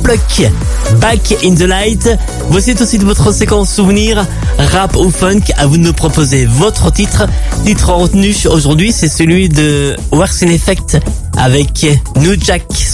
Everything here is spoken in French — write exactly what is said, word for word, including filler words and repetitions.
Pluck, Back in the Light. Voici tout de suite votre séquence souvenir, rap ou funk. À vous de nous proposer votre titre. Titre retenu aujourd'hui, c'est celui de Works in Effect avec New Jack